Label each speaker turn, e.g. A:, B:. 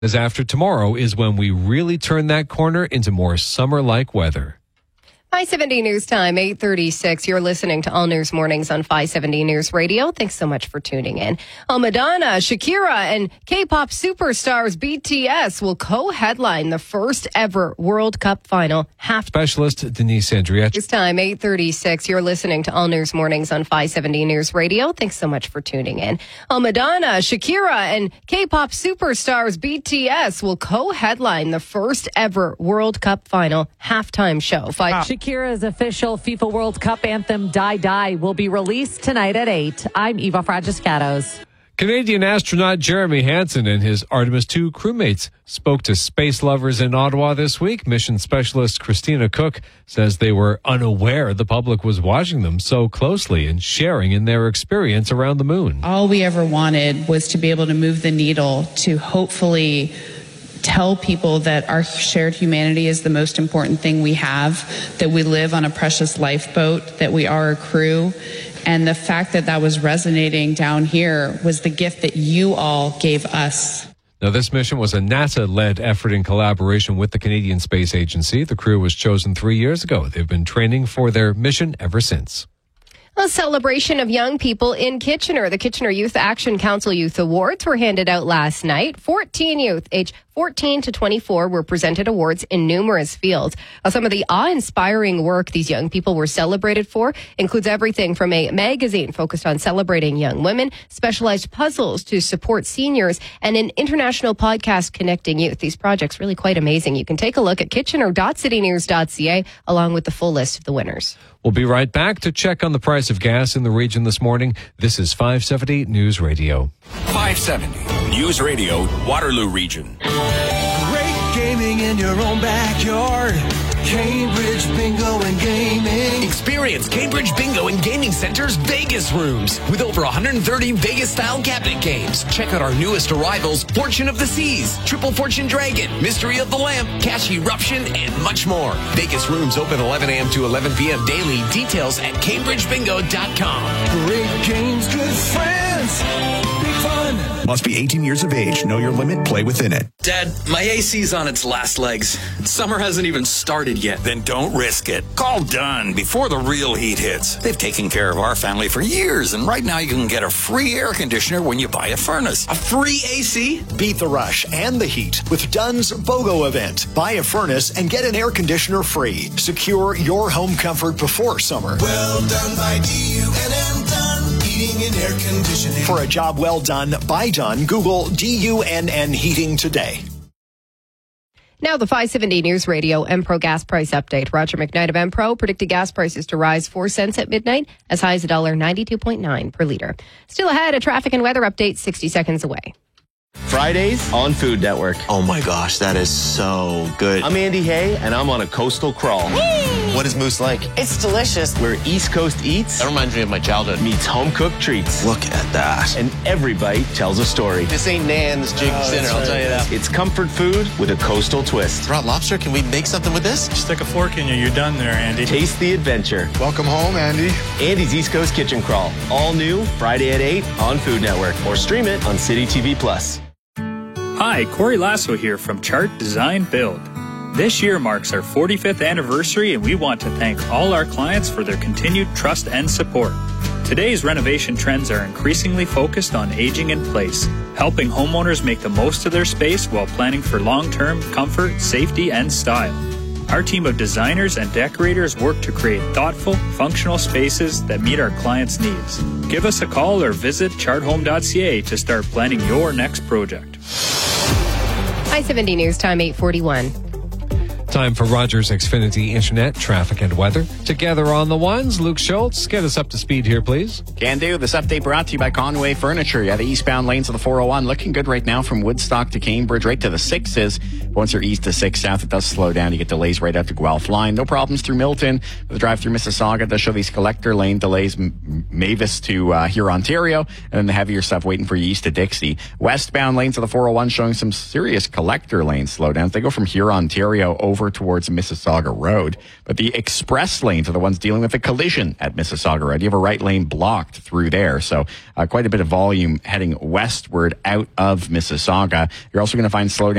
A: As after tomorrow is when we really turn that corner into more summer-like weather.
B: 570 News Time, 8:36. You're listening to All News Mornings on 570 News Radio. Thanks so much for tuning in. Madonna, Shakira, and K-pop superstars BTS will co-headline the first ever World Cup final.
A: Specialist Denise Andriette.
B: News Time, 8:36. You're listening to All News Mornings on 570 News Radio. Thanks so much for tuning in. Madonna, Shakira, and K-pop superstars BTS will co-headline the first ever World Cup final halftime show.
C: Shakira's official FIFA World Cup anthem, Die Die, will be released tonight at 8. I'm Eva Fragiscatos.
A: Canadian astronaut Jeremy Hansen and his Artemis II crewmates spoke to space lovers in Ottawa this week. Mission specialist Christina Cook says they were unaware the public was watching them so closely and sharing in their experience around the moon.
D: All we ever wanted was to be able to move the needle to hopefully tell people that our shared humanity is the most important thing we have, that we live on a precious lifeboat, that we are a crew. And the fact that that was resonating down here was the gift that you all gave us.
A: Now, this mission was a NASA-led effort in collaboration with the Canadian Space Agency. The crew was chosen 3 years ago. They've been training for their mission ever since.
B: A celebration of young people in Kitchener. The Kitchener Youth Action Council Youth Awards were handed out last night. 14 youth aged 14 to 24 were presented awards in numerous fields. Some of the awe-inspiring work these young people were celebrated for includes everything from a magazine focused on celebrating young women, specialized puzzles to support seniors, and an international podcast connecting youth. These projects really quite amazing. You can take a look at kitchener.citynews.ca along with the full list of the winners.
A: We'll be right back to check on the price of gas in the region this morning. This is 570 News Radio.
E: 570 News Radio, Waterloo Region.
F: Great gaming in your own backyard. Cambridge Bingo and Gaming.
G: Experience Cambridge Bingo and Gaming Center's Vegas rooms with over 130 Vegas-style cabinet games. Check out our newest arrivals, Fortune of the Seas, Triple Fortune Dragon, Mystery of the Lamp, Cash Eruption, and much more. Vegas rooms open 11 a.m. to 11 p.m. daily. Details at CambridgeBingo.com.
F: Great games, good friends. Big fun.
E: Must be 18 years of age. Know your limit. Play within it.
H: Dad, my AC's on its last legs. Summer hasn't even started yet.
I: Then don't risk it. Call Dunn before the real heat hits. They've taken care of our family for years, and right now you can get a free air conditioner when you buy a furnace.
H: A free AC?
J: Beat the rush and the heat with Dunn's BOGO event. Buy a furnace and get an air conditioner free. Secure your home comfort before summer.
F: Well done by DUNN Dunn Heating and Air Conditioning.
J: For a job well done by Dunn, Google DUNN Heating today.
B: Now the 570 News Radio Empro gas price update. Roger McKnight of Empro predicted gas prices to rise 4 cents at midnight, as high as $1.92.9 per liter. Still ahead, a traffic and weather update 60 seconds away.
K: Fridays on Food Network.
L: Oh my gosh, that is so good.
K: I'm Andy Hay, and I'm on a coastal crawl.
L: What is Moose like?
M: It's delicious.
K: Where East Coast eats.
L: That reminds me of my childhood.
K: Meets home-cooked treats.
L: Look at that.
K: And every bite tells a story.
L: This ain't Nan's Jig Dinner, I'll tell you that.
K: It's comfort food with a coastal twist.
L: Raw lobster, can we make something with this?
N: Stick a fork in you, you're done there, Andy.
K: Taste the adventure.
O: Welcome home, Andy.
K: Andy's East Coast Kitchen Crawl. All new, Friday at 8 on Food Network. Or stream it on City TV Plus.
P: Hi, Corey Lasso here from Chart Design Build. This year marks our 45th anniversary, and we want to thank all our clients for their continued trust and support. Today's renovation trends are increasingly focused on aging in place, helping homeowners make the most of their space while planning for long-term comfort, safety, and style. Our team of designers and decorators work to create thoughtful, functional spaces that meet our clients' needs. Give us a call or visit charthome.ca to start planning your next project.
B: I-70 News Time, 8:41.
A: Time for Rogers Xfinity Internet, traffic and weather. Together on the ones, Luke Schultz, get us up to speed here, please.
Q: Can do. This update brought to you by Conway Furniture. Yeah, the eastbound lanes of the 401 looking good right now from Woodstock to Cambridge, right to the 6s. Once you're east to 6 south, it does slow down. You get delays right up to Guelph line. No problems through Milton. The drive through Mississauga does show these collector lane delays, Mavis to here, Ontario, and then the heavier stuff waiting for you east to Dixie. Westbound lanes of the 401 showing some serious collector lane slowdowns. They go from here, Ontario, over over towards Mississauga Road. But the express lanes are the ones dealing with the collision at Mississauga Road. You have a right lane blocked through there. So quite a bit of volume heading westward out of Mississauga. You're also going to find slowdown